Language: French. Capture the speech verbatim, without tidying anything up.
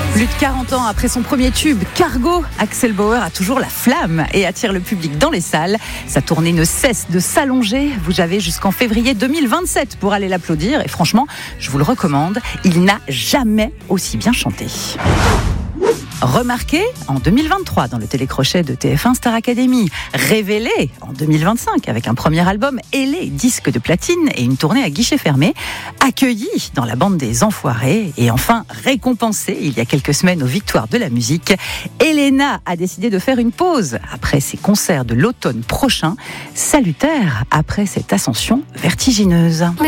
Plus de quarante ans après son premier tube, Cargo, Axel Bauer a toujours la flamme et attire le public dans les salles. Sa tournée ne cesse de s'allonger. Vous avez jusqu'en février deux mille vingt-sept pour aller l'applaudir. Et franchement, je vous le recommande, il n'a jamais aussi bien chanté. Remarqué en deux mille vingt-trois dans le télécrochet de T F un Star Academy, révélé en deux mille vingt-cinq avec un premier album ailé, disque de platine et une tournée à guichet fermé, accueilli dans la bande des Enfoirés et enfin récompensé il y a quelques semaines aux Victoires de la musique, Elena a décidé de faire une pause après ses concerts de l'automne prochain, salutaire après cette ascension vertigineuse.